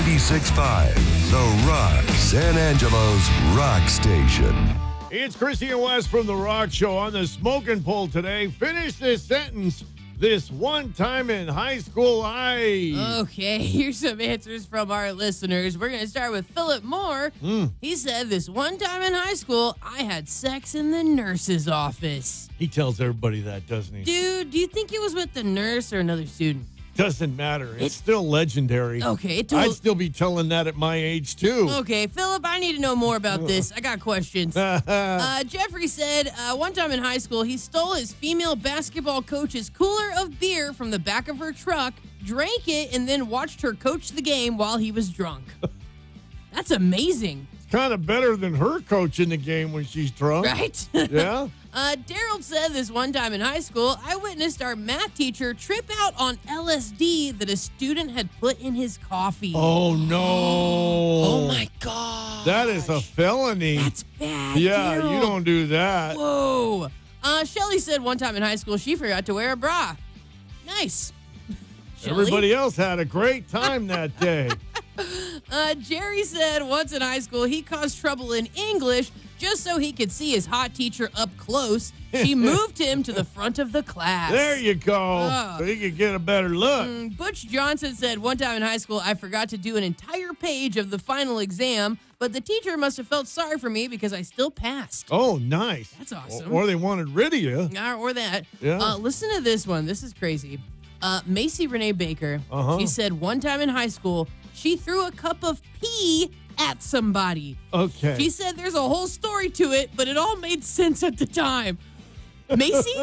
96.5, The Rock, San Angelo's rock station. It's Christy and Wes from The Rock Show on the smoking pole today. Finish this sentence. This one time in high school, Okay, here's some answers from our listeners. We're going to start with Philip Moore. He said, this one time in high school, I had sex in the nurse's office. He tells everybody that, doesn't he? Dude, do you think it was with the nurse or another student? Doesn't matter. It's still legendary. Okay. I'd still be telling that at my age, too. Okay, Philip, I need to know more about this. I got questions. Jeffrey said one time in high school, he stole his female basketball coach's cooler of beer from the back of her truck, drank it, and then watched her coach the game while he was drunk. That's amazing. Kind of better than her coaching the game when she's drunk. Right? Yeah? Daryl said this one time in high school, I witnessed our math teacher trip out on LSD that a student had put in his coffee. Oh, no. Oh, my God. That is a felony. That's bad. Yeah, Daryl. you don't do that. Whoa. Shelly said one time in high school she forgot to wear a bra. Nice. Shelley? Everybody else had a great time that day. Jerry said once in high school he caused trouble in English just so he could see his hot teacher up close. She moved him to the front of the class. There you go. So he could get a better look. Butch Johnson said one time in high school I forgot to do an entire page of the final exam, but the teacher must have felt sorry for me because I still passed. Oh, nice. That's awesome. Or they wanted rid of you. Or that. Yeah. Listen to this one. This is crazy. Macy Renee Baker, she said one time in high school, she threw a cup of pee at somebody. Okay. She said there's a whole story to it, but it all made sense at the time. Macy?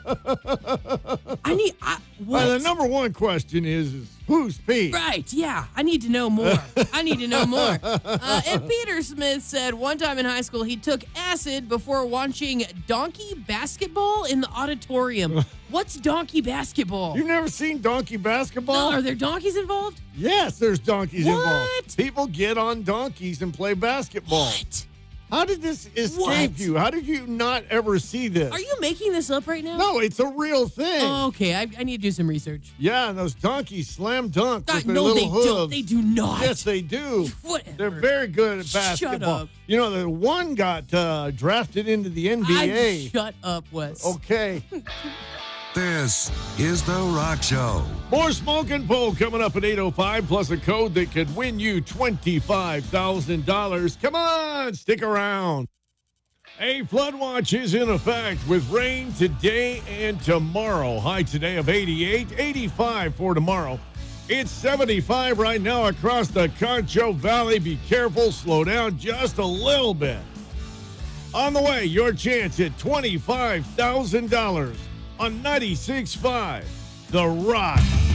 What? The number one question is who's pee? Right, yeah. I need to know more. And Peter Smith said one time in high school he took acid before watching donkey basketball in the auditorium. What's donkey basketball? You've never seen donkey basketball? No, are there donkeys involved? Yes, there's donkeys What? involved. People get on donkeys and play basketball. What? How did this escape What? you? How did you not ever see this? Are you making this up right now? No, it's a real thing. Oh, okay, I need to do some research. Yeah, and those donkeys slam dunk with their No, little they hooves. don't. They do not. Yes, they do. Whatever. They're very good at Shut basketball. up. You know, the one got drafted into the NBA. Shut up, Wes. Okay. This is The Rock Show. More Smoking Pole coming up at 8:05, plus a code that could win you $25,000. Come on, stick around. A flood watch is in effect with rain today and tomorrow. High today of 88, 85 for tomorrow. It's 75 right now across the Concho Valley. Be careful, slow down just a little bit. On the way, your chance at $25,000 on 96.5 The Rock.